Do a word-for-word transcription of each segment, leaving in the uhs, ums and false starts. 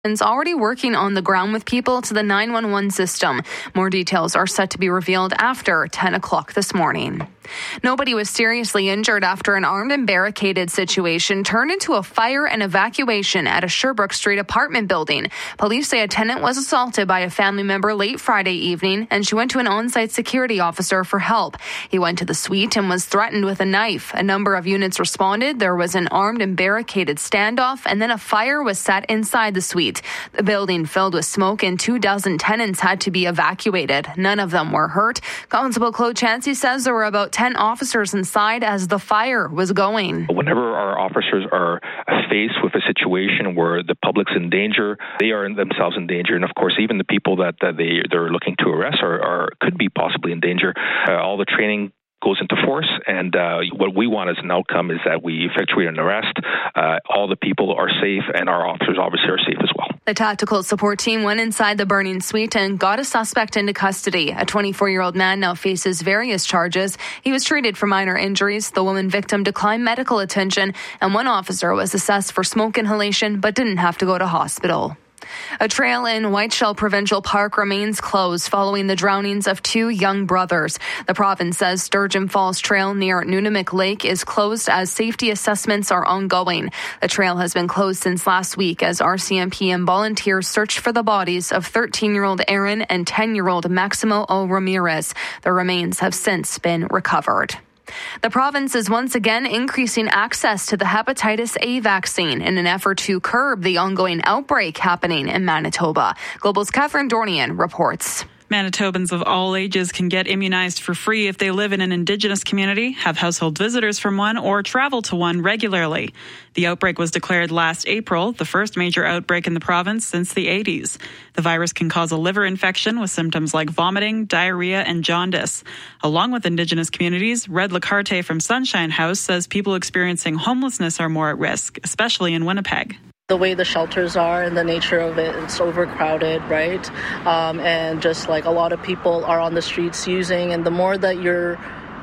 is already working on the ground with people to the nine one one system. More details are set to be revealed after ten o'clock this morning. Nobody was seriously injured after an armed and barricaded situation turned into a fire and evacuation at a Sherbrooke Street apartment building. Police say a tenant was assaulted by a family member late Friday evening, and she went to an on-site security officer for help. He went to the suite and was threatened with a knife. A number of units responded. There was an armed and barricaded standoff, and then a fire was set inside the suite. The building filled with smoke, and two dozen tenants had to be evacuated. None of them were hurt. Constable Claude Chansey says there were about ten officers inside as the fire was going. Whenever our officers are faced with a situation where the public's in danger, they are themselves in danger. And of course, even the people that, that they, they're looking to arrest are, are could be possibly in danger. Uh, all the training goes into force, and uh, what we want as an outcome is that we effectuate an arrest. Uh, all the people are safe, and our officers obviously are safe as well. The tactical support team went inside the burning suite and got a suspect into custody. A twenty-four-year-old man now faces various charges. He was treated for minor injuries. The woman victim declined medical attention, and one officer was assessed for smoke inhalation but didn't have to go to hospital. A trail in Whiteshell Provincial Park remains closed following the drownings of two young brothers. The province says Sturgeon Falls Trail near Nunamik Lake is closed as safety assessments are ongoing. The trail has been closed since last week as R C M P and volunteers search for the bodies of thirteen-year-old Aaron and ten-year-old Maximo O. Ramirez. The remains have since been recovered. The province is once again increasing access to the hepatitis A vaccine in an effort to curb the ongoing outbreak happening in Manitoba. Global's Catherine Dornian reports. Manitobans of all ages can get immunized for free if they live in an Indigenous community, have household visitors from one, or travel to one regularly. The outbreak was declared last April, the first major outbreak in the province since the eighties. The virus can cause a liver infection with symptoms like vomiting, diarrhea, and jaundice. Along with Indigenous communities, Red Lacarte from Sunshine House says people experiencing homelessness are more at risk, especially in Winnipeg. The way the shelters are and the nature of it, it's overcrowded, right? Um, and just like a lot of people are on the streets using, and the more that you're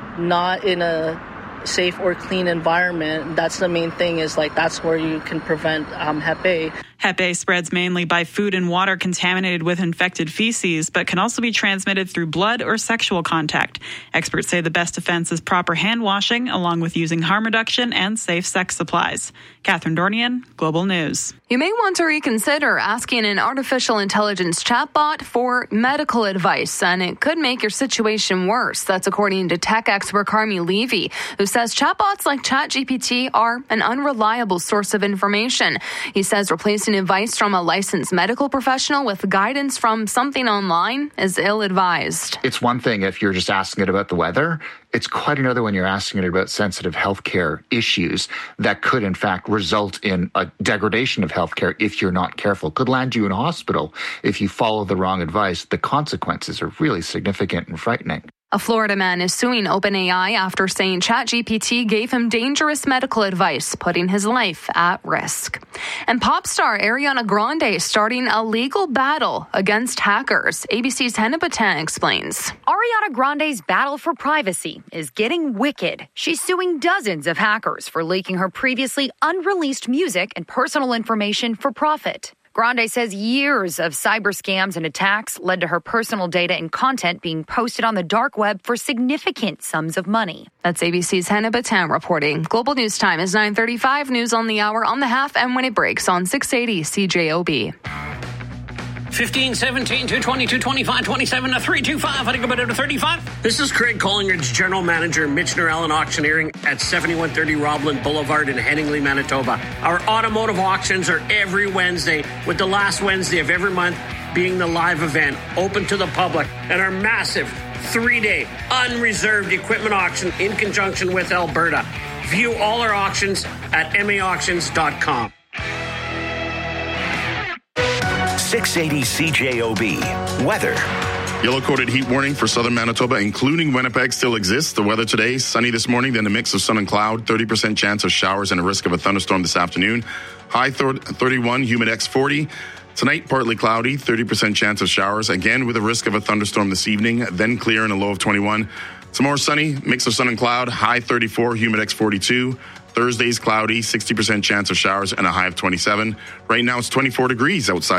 not in a safe or clean environment, that's the main thing is like that's where you can prevent um, Hep A. Hep A spreads mainly by food and water contaminated with infected feces, but can also be transmitted through blood or sexual contact. Experts say the best defense is proper hand washing, along with using harm reduction and safe sex supplies. Catherine Dornian, Global News. You may want to reconsider asking an artificial intelligence chatbot for medical advice, and it could make your situation worse. That's according to tech expert Carmi Levy, who says chatbots like ChatGPT are an unreliable source of information. He says replacing advice from a licensed medical professional with guidance from something online is ill-advised. It's one thing if you're just asking it about the weather. It's quite another when you're asking it about sensitive healthcare issues that could, in fact, result in a degradation of healthcare if you're not careful. Could land you in a hospital if you follow the wrong advice. The consequences are really significant and frightening. A Florida man is suing OpenAI after saying ChatGPT gave him dangerous medical advice, putting his life at risk. And pop star Ariana Grande is starting a legal battle against hackers. A B C's Hannah Batin explains. Ariana Grande's battle for privacy is getting wicked. She's suing dozens of hackers for leaking her previously unreleased music and personal information for profit. Grande says years of cyber scams and attacks led to her personal data and content being posted on the dark web for significant sums of money. That's A B C's Hannah Batin reporting. Global News Time is nine thirty-five. News on the hour, on the half, and when it breaks on six eighty C J O B. fifteen, seventeen, two twenty, two twenty-five, twenty-seven, to three twenty-five. I think about it to thirty-five. This is Craig Collingridge, General Manager, Michener Allen Auctioneering at seventy-one thirty Roblin Boulevard in Headingley, Manitoba. Our automotive auctions are every Wednesday, with the last Wednesday of every month being the live event, open to the public, and our massive three-day unreserved equipment auction in conjunction with Alberta. View all our auctions at m a auctions dot com. six eighty C J O B. Weather. Yellow-coated heat warning for southern Manitoba, including Winnipeg, still exists. The weather today, sunny this morning, then a mix of sun and cloud, thirty percent chance of showers and a risk of a thunderstorm this afternoon. High thirty-one, humid X forty. Tonight, partly cloudy, thirty percent chance of showers, again with a risk of a thunderstorm this evening, then clear and a low of twenty-one. Tomorrow sunny, mix of sun and cloud, high thirty-four, humid X forty-two. Thursday's cloudy, sixty percent chance of showers and a high of twenty-seven. Right now it's twenty-four degrees outside.